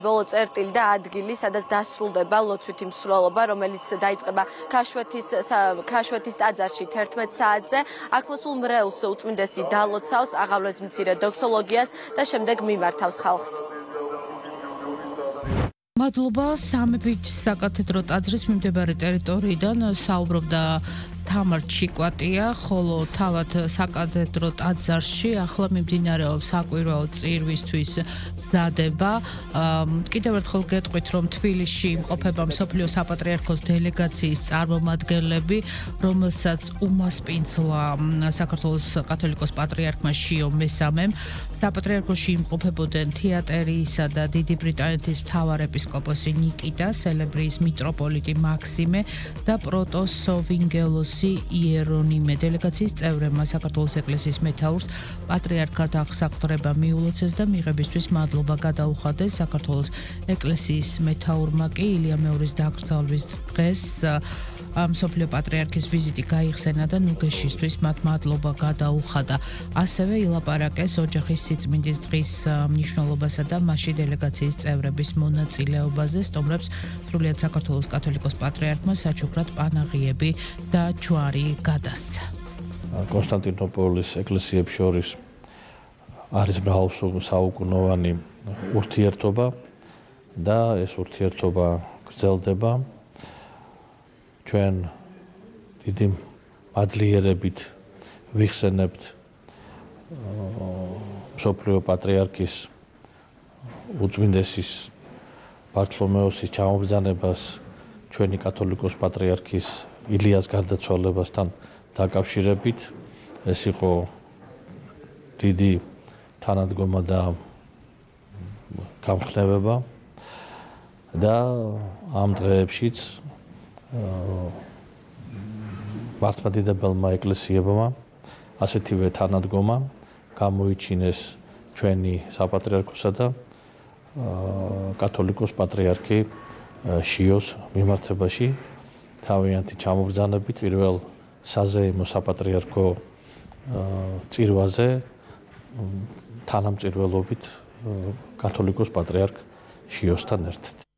ბოლო წერტილი და ადგილი, სადაც დასრულდება ლოცვითი მსვლელობა, რომელიც დაიწყება ქაშვეთის ტაძარში 11 საათზე. აქ მოსულ მრევლს უწმინდესი დალოცავს, აღავლებს მცირე დოქსოლოგიას და შემდეგ მიმართავს ხალხს. მადლობა. სამებით საკათედრო ტაძრის მიმდებარე ტერიტორიიდან საუბრობდა თამარ ჩიკვატია, ხოლო თავად საკათედრო ტაძარში ახლა მიმდინარეობს საკვირვაო წირვისთვის მზადება. კიდევ ერთხელ გეტყვით, რომ თბილისში იმყოფება მსოფლიო საპატრიარქოს დელეგაციის წარმომადგენლები, რომელსაც უმასპინძლა საქართველოს კათოლიკოს პატრიარქმა შიო მესამემ. საპატრიარქოში იმყოფებოდნენ თეატერისა და დიდი ბრიტანეთის მთავარეპისკოპოსი ნიკიტა, სელებრიის მიტროპოლიტი მაქსიმე და პროტოსოვინგელოსი იერონიმე. დელეგაციის წევრებმა საქართველოს ეკლესიის მეთაურს პატრიარქად აღსაყდრება მიულოცეს და მიღებისთვის მადლობა გადაუხადეს. საქართველოს ეკლესიის მეთაურმა კი ილია მეორის დაკრძალვის დღეს მსოფლიო პატრიარქის ვიზიტი გაიხსენა და ნუგეშისთვის მათ მადლობა გადაუხადა. ასევე ილაპარაკეს ოჯახის სიწმინდის დღის მნიშვნელობასა და მასში დელეგაციის წევრების მონაწილეობაზე, სტუმრებს სრულიად საქართველოს კათოლიკოს პატრიარქმა საჩუქრად პანაღიები და ჯვარი გადასცა. კონსტანტინოპოლის ეკლესიებს შორის არის მრავალსაუკუნოვანი ურთიერთობა და ეს ურთიერთობა გრძელდება. ჩვენ დიდი მადლიერებით ვიხსენებთ მსოფლიო პატრიარქის უწმინდესის ბართლომეოსის ჩამობრძანებას ჩვენი კათოლიკოს პატრიარქის ილიას გარდაცვალებასთან დაკავშირებით. ეს იყო დიდი თანადგომა და გამხნევება და ამ დღეებშიც მართლმადიდებელმა ეკლესიებმა ასეთივე თანადგომა გამოიჩინეს ჩვენი საპატრიარქოსა და კათოლიკოს პატრიარქი შიოს მიმართებაში თავიანთი ჩამობრძანებით პირველ საზეიმო საპატრიარქო წირვაზე თანამწირველობით კათოლიკოს პატრიარქ შიოსთან ერთად.